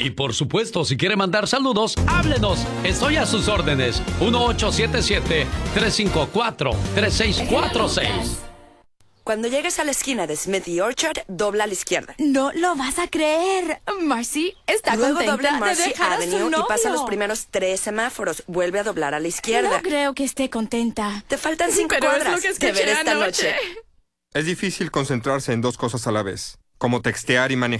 Y por supuesto, si quiere mandar saludos, háblenos. Estoy a sus órdenes. 1877-354-3646. Cuando llegues a la esquina de Smith y Orchard, dobla a la izquierda. No lo vas a creer. Marcy está Luego contenta dobla en de Marcy dejar a su Avenue y novio. pasa los primeros 3 semáforos. Vuelve a doblar a la izquierda. No creo que esté contenta. Te faltan 5 Pero es cuadras. lo que Te veré escuché esta anoche. noche. Es difícil concentrarse en dos cosas a la vez, como textear y manejar.